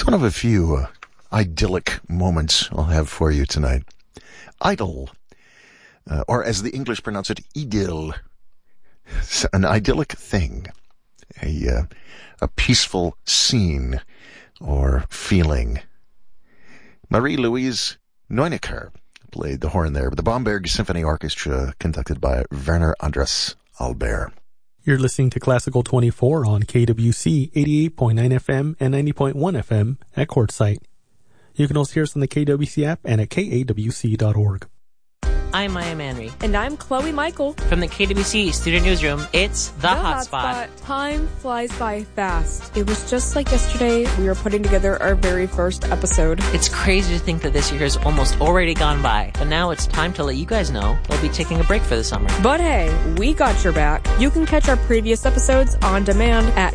one of a few idyllic moments I'll have for you tonight. Idyll, or as the English pronounce it, idyll. It's an idyllic thing, a peaceful scene or feeling. Marie-Louise Neunecker played the horn there with the Bamberg Symphony Orchestra, conducted by Werner Andras Albert. You're listening to Classical 24 on KWC 88.9 FM and 90.1 FM at Quartzsite. You can also hear us on the KWC app and at kawc.org. I'm Maya Manry. And I'm Chloe Michael. From the KWC Studio Newsroom, it's The Hotspot. Time flies by fast. It was just like yesterday we were putting together our very first episode. It's crazy to think that this year has almost already gone by, but now it's time to let you guys know we'll be taking a break for the summer. But hey, we got your back. You can catch our previous episodes on demand at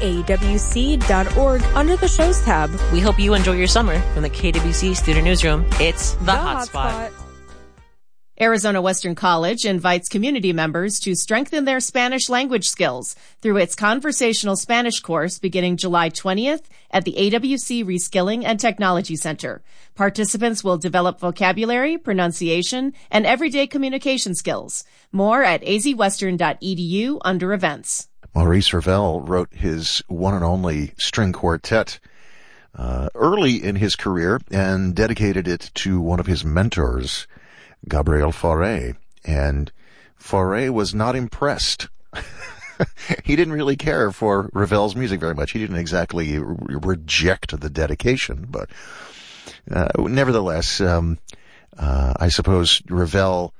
kawc.org under the shows tab. We hope you enjoy your summer. From the KWC Studio Newsroom, it's The Hotspot. Arizona Western College invites community members to strengthen their Spanish language skills through its conversational Spanish course beginning July 20th at the AWC Reskilling and Technology Center. Participants will develop vocabulary, pronunciation, and everyday communication skills. More at azwestern.edu under events. Maurice Ravel wrote his one and only string quartet early in his career and dedicated it to one of his mentors, Gabriel Fauré, and Fauré was not impressed. He didn't really care for Ravel's music very much. He didn't exactly reject the dedication, but nevertheless, I suppose Ravel,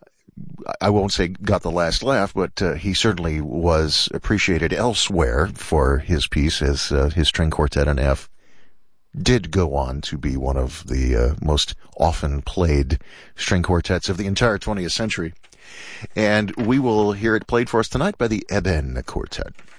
I won't say got the last laugh, but he certainly was appreciated elsewhere for his piece, as his string quartet in F did go on to be one of the most often played string quartets of the entire 20th century. And we will hear it played for us tonight by the Eben Quartet.